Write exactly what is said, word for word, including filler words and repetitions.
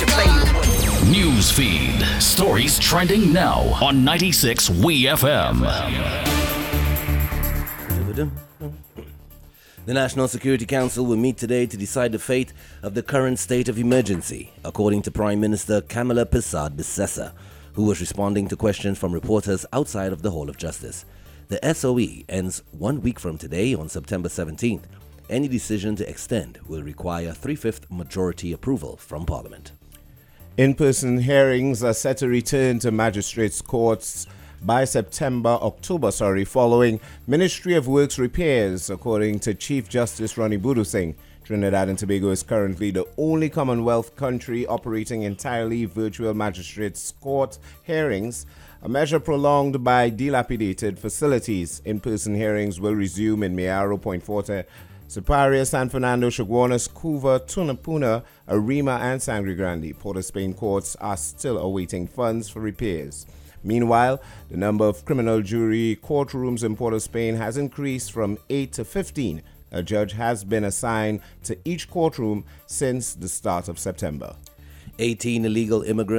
your favorite. News feed. Stories trending now on ninety-six W E F M. The National Security Council will meet today to decide the fate of the current state of emergency, according to Prime Minister Kamala Persad-Bissessar, who was responding to questions from reporters outside of the Hall of Justice. The S O E ends one week from today on September seventeenth. Any decision to extend will require three-fifths majority approval from Parliament. In-person hearings are set to return to magistrates' courts by September, October, sorry, following Ministry of Works repairs, according to Chief Justice Ronnie Budusing. Trinidad and Tobago is currently the only Commonwealth country operating entirely virtual magistrates' court hearings, a measure prolonged by dilapidated facilities. In-person hearings will resume in Mayaro, Point Forte, Siparia, San Fernando, Chaguanas, Couva, Tunapuna, Arima, and Sangre Grande. Port of Spain courts are still awaiting funds for repairs. Meanwhile, the number of criminal jury courtrooms in Port of Spain has increased from eight to fifteen. A judge has been assigned to each courtroom since the start of September. eighteen illegal immigrants